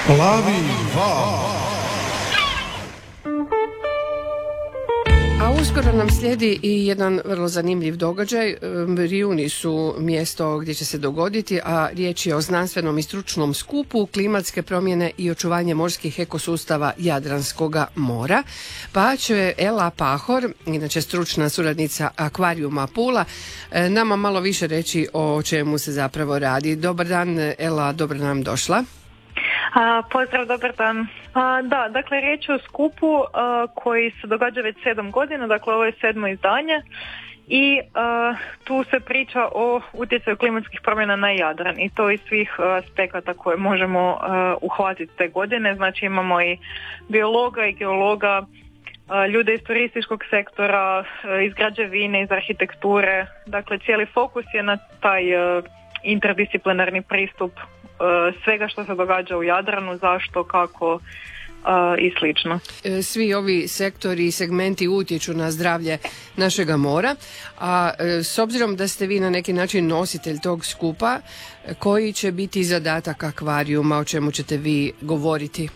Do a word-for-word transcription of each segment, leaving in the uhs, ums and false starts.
Plavi val. A uskoro nam slijedi i jedan vrlo zanimljiv događaj. Brijuni su mjesto gdje će se dogoditi, a riječ je o znanstvenom i stručnom skupu klimatske promjene i očuvanje morskih ekosustava Jadranskoga mora. Pa će Ela Pahor, inače stručna suradnica Akvarijuma Pula, nama malo više reći o čemu se zapravo radi. Dobar dan, Ela, dobro nam došla. A, pozdrav, dobar dan. A, da, dakle, riječ je o skupu a, koji se događa već sedam godina, dakle ovo je sedmo izdanje i a, tu se priča o utjecaju klimatskih promjena na Jadran i to iz svih aspekata koje možemo a, uhvatiti te godine. Znači imamo i biologa i geologa, a, ljude iz turističkog sektora, a, iz građevine, iz arhitekture. Dakle, cijeli fokus je na taj a, interdisciplinarni pristup svega što se događa u Jadranu, zašto, kako uh, i slično. Svi ovi sektori i segmenti utječu na zdravlje našega mora, a s obzirom da ste vi na neki način nositelj tog skupa, koji će biti zadatak akvarijuma, o čemu ćete vi govoriti?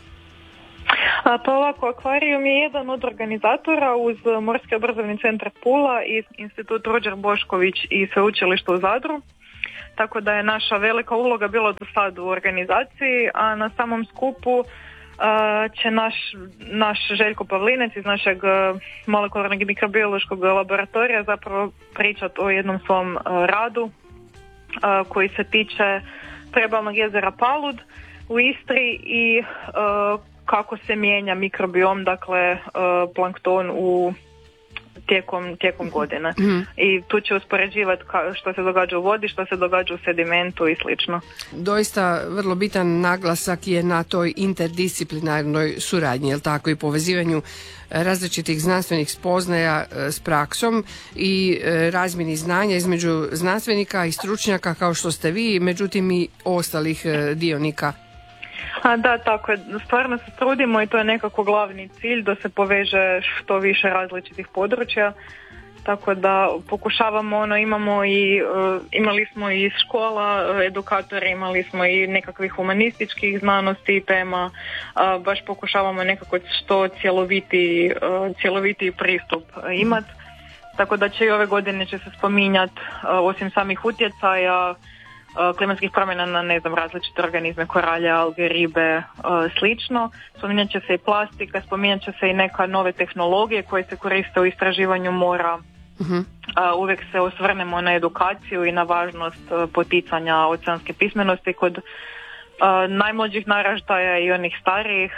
A, pa ovako, akvarijum je jedan od organizatora uz Morski obrazovni centar Pula i Institut Ruđer Bošković i Sveučilište u Zadru. Tako da je naša velika uloga bila do sad u organizaciji, a na samom skupu uh, će naš, naš Željko Pavlinec iz našeg uh, molekularnog i mikrobiološkog laboratorija zapravo pričati o jednom svom uh, radu uh, koji se tiče prebalnog jezera Palud u Istri i uh, kako se mijenja mikrobiom, dakle uh, plankton u tijekom, tijekom godine. Mm. I tu će uspoređivati što se događa u vodi, što se događa u sedimentu i slično. Doista vrlo bitan naglasak je na toj interdisciplinarnoj suradnji, jel tako, i povezivanju različitih znanstvenih spoznaja s praksom i razmjeni znanja između znanstvenika i stručnjaka kao što ste vi, međutim i ostalih dionika. A da, tako je. Stvarno se trudimo i to je nekako glavni cilj, da se poveže što više različitih područja. Tako da pokušavamo, ono, imamo i, uh, imali smo i iz škola edukatore, imali smo i nekakvih humanističkih znanosti i tema, uh, baš pokušavamo nekako što cjeloviti, uh, cjeloviti pristup imati. Tako da će i ove godine će se spominjati, uh, osim samih utjecaja, klimatskih promjena na, ne znam, različite organizme, koralje, alge, ribe, slično. Spominjat će se i plastika, spominjat će se i neka nove tehnologije koje se koriste u istraživanju mora. Uh-huh. Uvijek se osvrnemo na edukaciju i na važnost poticanja oceanske pismenosti kod najmlađih naraštaja i onih starijih.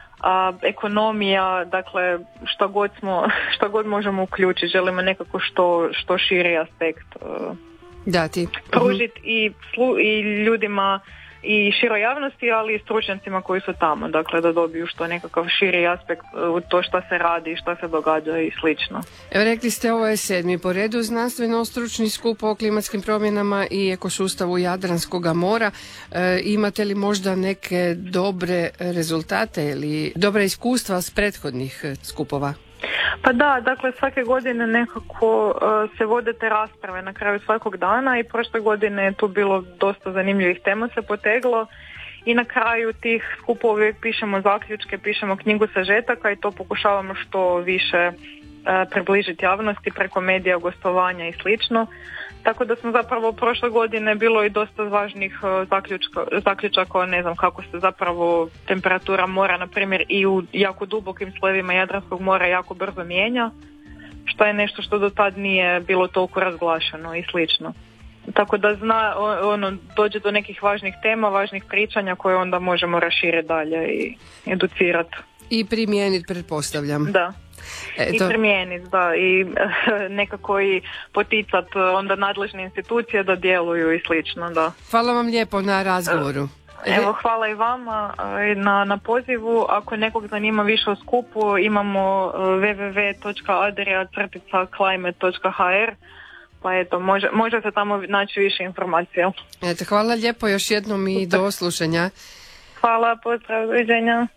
Ekonomija, dakle, što god, smo, što god možemo uključiti, želimo nekako što, što širi aspekt dati, pružiti i, slu, i ljudima i široj javnosti, ali i stručnjacima koji su tamo, dakle da dobiju što nekakav širi aspekt u to što se radi, što se događa i slično. Evo, rekli ste, ovo je sedmi po redu znanstveno-stručni skup o klimatskim promjenama i ekosustavu Jadranskoga mora. E, imate li možda neke dobre rezultate ili dobra iskustva s prethodnih skupova? Pa da, dakle svake godine nekako uh, se vode te rasprave na kraju svakog dana i prošle godine je tu bilo dosta zanimljivih tema se poteglo i na kraju tih skupova uvijek pišemo zaključke, pišemo knjigu sažetaka i to pokušavamo što više uh, približiti javnosti preko medija, gostovanja i slično. Tako da smo zapravo prošle godine bilo i dosta važnih uh, zaključaka, ne znam kako se zapravo temperatura mora, na primjer i u jako dubokim slojevima Jadranskog mora jako brzo mijenja, što je nešto što do tad nije bilo toliko razglašeno i slično. Tako da zna, ono, dođe do nekih važnih tema, važnih pričanja koje onda možemo raširiti dalje i educirati. I primijeniti, pretpostavljam. Da. Eto. I primijeniti, da, i nekako i poticati onda nadležne institucije da djeluju i slično, da. Hvala vam lijepo na razgovoru. Evo, hvala i vama na, na pozivu. Ako nekog zanima više o skupu, imamo w w w točka adria crtica climate točka h r, pa eto, može, može se tamo naći više informacija. Eto, hvala lijepo još jednom i do slušanja. Hvala, pozdrav, doviđenja.